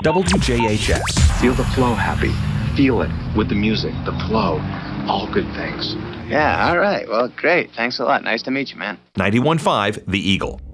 WJHS. Feel the flow, Happy. Feel it with the music, the flow. All good things. Yeah, all right. Well, great. Thanks a lot. Nice to meet you, man. 91.5 The Eagle.